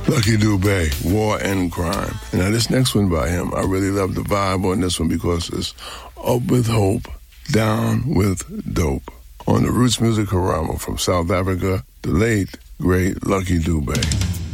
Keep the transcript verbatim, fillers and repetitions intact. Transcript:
Lucky Dubé, War and Crime. And now this next one by him, I really love the vibe on this one because it's up with hope, down with dope. On the Roots Music Harama from South Africa, the late, great Lucky Dubé.